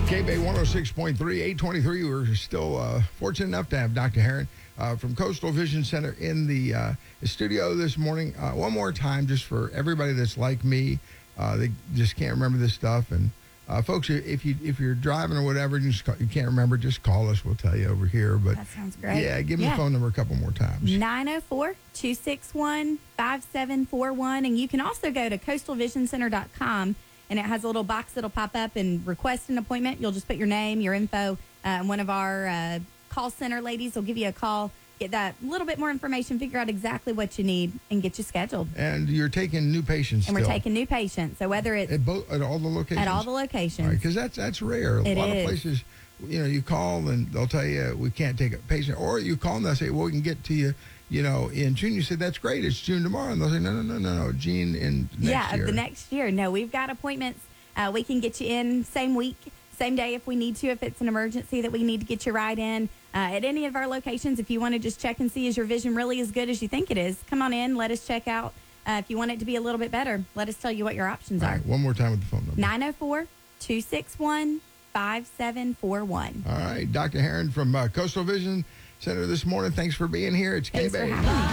K-Bay 106.3, 823. We're still fortunate enough to have Dr. Heron from Coastal Vision Center in the studio this morning. One more time, just for everybody that's like me, they just can't remember this stuff. And folks, if you're driving or whatever, you can't remember, just call us. We'll tell you over here. But that sounds great. Yeah, give me the phone number a couple more times. 904-261-5741. And you can also go to coastalvisioncenter.com. And it has a little box that'll pop up and request an appointment. You'll just put your name, your info, and one of our call center ladies will give you a call, get that little bit more information, figure out exactly what you need, and get you scheduled. And you're taking new patients And we're taking new patients. So whether it's... At all the locations? At all the locations. Because that's rare. A lot of places, you call and they'll tell you we can't take a patient. Or you call and they'll say, well, we can get to you, in June. You say, that's great. It's June tomorrow. And they'll say, no, June in next year. The next year. No, we've got appointments. We can get you in same week, same day if we need to, if it's an emergency that we need to get you right in. At any of our locations, if you want to just check and see is your vision really as good as you think it is, come on in, let us check out. If you want it to be a little bit better, let us tell you what your options are. Right, one more time with the phone number. 904-261-5741. All right, Dr. Heron from Coastal Vision Center this morning. Thanks for being here. It's Thanks K-Bay. for having me.